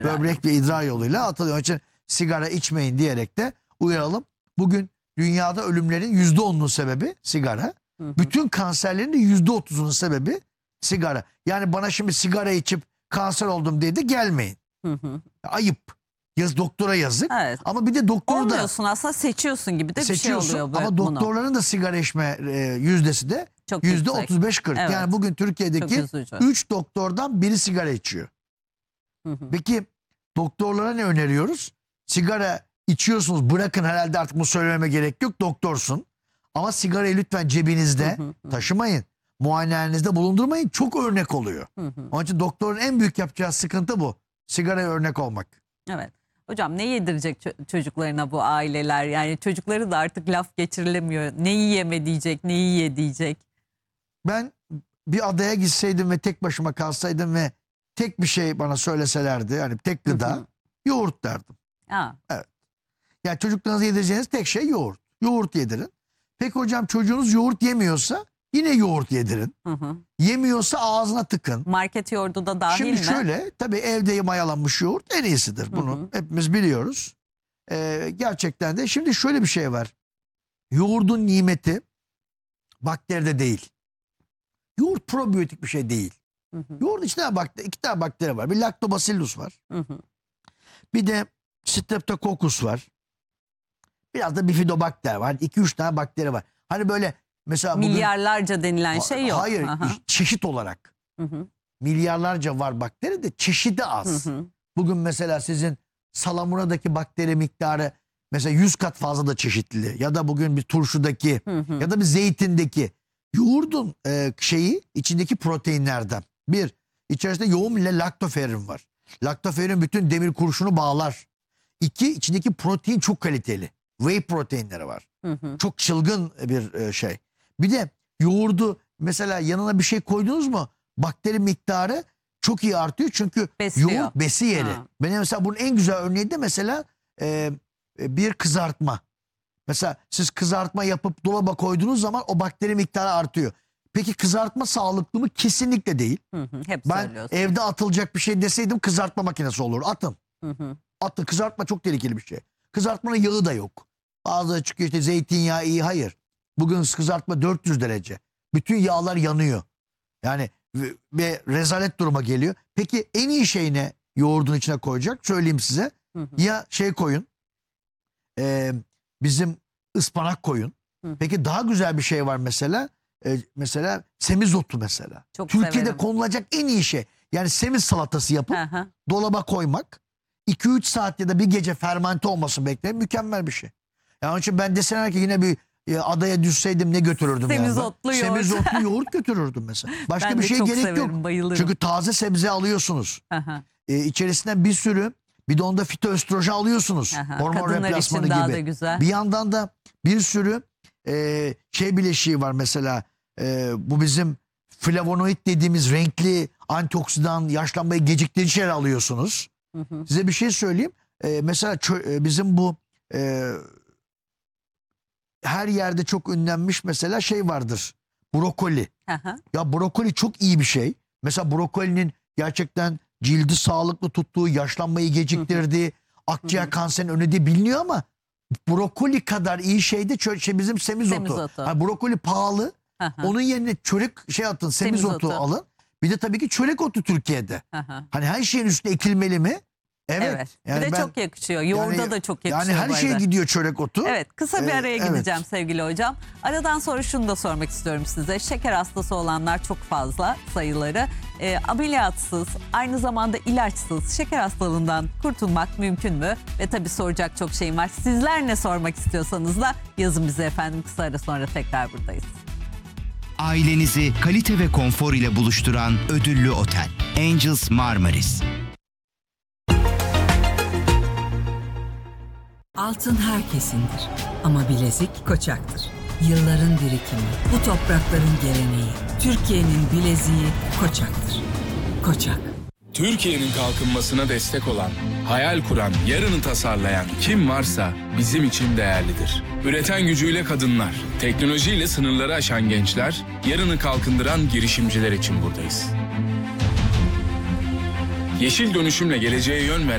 Böbrek ve idrar yoluyla atılıyor. Onun için sigara içmeyin diyerek de uyaralım. Bugün dünyada ölümlerin %10'unun sebebi sigara. Bütün kanserlerin de %30'unun sebebi sigara. Yani bana şimdi sigara içip kanser oldum diye de gelmeyin. Ayıp. Doktora yazık. Evet. Ama bir de doktoru da Olmuyorsun aslında, seçiyorsun gibi de bir şey oluyor. Ama doktorların da sigara içme yüzdesi de çok %35-40. Evet. Yani bugün Türkiye'deki 3 doktordan biri sigara içiyor. Peki doktorlara ne öneriyoruz? Sigara içiyorsunuz, bırakın, herhalde artık bu söylememe gerek yok, doktorsun. Ama sigarayı lütfen cebinizde taşımayın. Muayenehanenizde bulundurmayın. Çok örnek oluyor. Onun için doktorun en büyük yapacağı sıkıntı bu. Sigaraya örnek olmak. Evet. Hocam ne yedirecek çocuklarına bu aileler? Yani çocukları da artık laf geçirilemiyor. Neyi yeme diyecek, neyi ye diyecek. Ben bir adaya gitseydim ve tek başıma kalsaydım ve tek bir şey bana söyleselerdi, yani tek gıda, yoğurt derdim. Evet. Yani çocuklarınıza yedireceğiniz tek şey yoğurt. Yoğurt yedirin. Peki hocam çocuğunuz yoğurt yemiyorsa yine yoğurt yedirin. Yemiyorsa ağzına tıkın. Market yoğurdu da dahil mi? Şimdi şöyle, tabii evde mayalanmış yoğurt en iyisidir. Bunu hepimiz biliyoruz. Gerçekten de şimdi şöyle bir şey var. Yoğurdun nimeti bakteride değil. Yoğurt probiyotik bir şey değil. Yoğurdun içinde iki tane bakteri var. Bir Lactobacillus var. Bir de Streptococcus var. Biraz da Bifidobakter var. 2-3 tane bakteri var. Hani böyle mesela bugün, milyarlarca denilen şey yok. Hayır, çeşit olarak. Milyarlarca var bakteri de çeşidi az. Bugün mesela sizin salamuradaki bakteri miktarı mesela 100 kat fazla da çeşitli. Ya da bugün bir turşudaki ya da bir zeytindeki. Yoğurdun içindeki proteinlerden. Bir, içerisinde yoğun ile laktoferin var. Laktoferin bütün demir kurşunu bağlar. İki, içindeki protein çok kaliteli. Whey proteinleri var. Çok çılgın bir şey. Bir de yoğurdu mesela yanına bir şey koydunuz mu bakteri miktarı çok iyi artıyor. Çünkü yoğurt besi yeri. Benim mesela bunun en güzel örneği de mesela bir kızartma. Mesela siz kızartma yapıp dolaba koyduğunuz zaman o bakteri miktarı artıyor. Peki kızartma sağlıklı mı? Kesinlikle değil. Hep ben evde atılacak bir şey deseydim kızartma makinesi olur. Atın. Atın. Kızartma çok tehlikeli bir şey. Kızartmanın yağı da yok. Bazıları çıkıyor işte zeytinyağı iyi. Hayır. Bugün kızartma 400 derece. Bütün yağlar yanıyor. Yani ve rezalet duruma geliyor. Peki en iyi şey ne yoğurdun içine koyacak? Söyleyeyim size. Ya şey koyun. Bizim ıspanak koyun. Peki daha güzel bir şey var mesela. Mesela semizotu mesela. Çok Türkiye'de severim. konulacak en iyi şey. Yani semiz salatası yapıp dolaba koymak. 2-3 saat ya da bir gece fermente olmasını bekleyin. Mükemmel bir şey. Yani onun için ben deseler ki yine bir adaya düşseydim ne götürürdüm? Semizotlu yoğurt. Semizotlu yoğurt götürürdüm mesela. Başka Ben bir de şey çok gerek severim, yok. bayılırım. Çünkü taze sebze alıyorsunuz. İçerisinden bir sürü, bir de onda fitoöstrojen alıyorsunuz. Hormon Kadınlar replasmanı için daha gibi. da güzel. Bir yandan da bir sürü şey bileşiği var mesela. Bu bizim flavonoid dediğimiz renkli antioksidan, yaşlanmayı geciktirici şeyler alıyorsunuz. Size bir şey söyleyeyim. Mesela bizim bu her yerde çok ünlenmiş mesela şey vardır. Brokoli. Ya brokoli çok iyi bir şey. Mesela brokolinin gerçekten cildi sağlıklı tuttuğu, yaşlanmayı geciktirdiği, akciğer kanserinin önlediği biliniyor ama brokoli kadar iyi şey de bizim semizotu. Yani brokoli pahalı. Onun yerine çörek atın, semizotu alın. Bir de tabii ki çörek otu Türkiye'de. Hani her şeyin üstüne ekilmeli mi? Evet. Yani bir de çok yakışıyor. Yoğurda da çok yakışıyor. Yani her şeye gidiyor çörek otu. Evet, kısa bir araya gideceğim sevgili hocam. Aradan sonra şunu da sormak istiyorum size. Şeker hastası olanlar çok fazla sayıları. Ameliyatsız, aynı zamanda ilaçsız şeker hastalığından kurtulmak mümkün mü? Ve tabii soracak çok şeyim var. Sizler ne sormak istiyorsanız da yazın bize efendim. Kısa ara sonra tekrar buradayız. Ailenizi kalite ve konfor ile buluşturan ödüllü otel Angels Marmaris. Altın herkesindir ama bilezik Koçak'tır. Yılların birikimi, bu toprakların geleneği. Türkiye'nin bileziği Koçak'tır. Koçak. Türkiye'nin kalkınmasına destek olan, hayal kuran, yarını tasarlayan kim varsa bizim için değerlidir. Üreten gücüyle kadınlar, teknolojiyle sınırları aşan gençler, yarını kalkındıran girişimciler için buradayız. Yeşil dönüşümle geleceğe yön veren